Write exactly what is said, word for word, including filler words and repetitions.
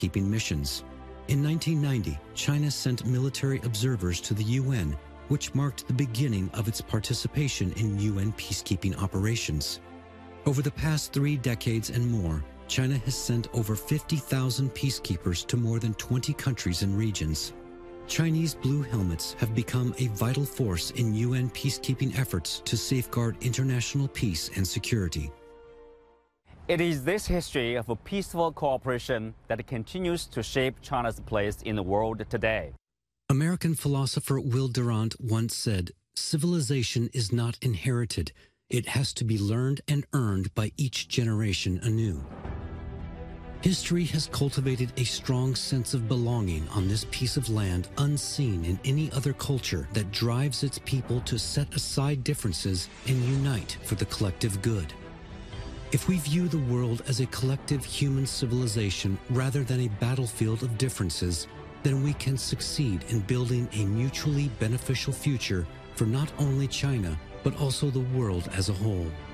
peacekeeping missions. In nineteen ninety, China sent military observers to the U N, which marked the beginning of its participation in U N peacekeeping operations. Over the past three decades and more, China has sent over fifty thousand peacekeepers to more than twenty countries and regions. Chinese Blue Helmets have become a vital force in U N peacekeeping efforts to safeguard international peace and security. It is this history of a peaceful cooperation that continues to shape China's place in the world today. American philosopher Will Durant once said, "Civilization is not inherited. It has to be learned and earned by each generation anew." History has cultivated a strong sense of belonging on this piece of land unseen in any other culture that drives its people to set aside differences and unite for the collective good. If we view the world as a collective human civilization rather than a battlefield of differences, then we can succeed in building a mutually beneficial future for not only China, but also the world as a whole.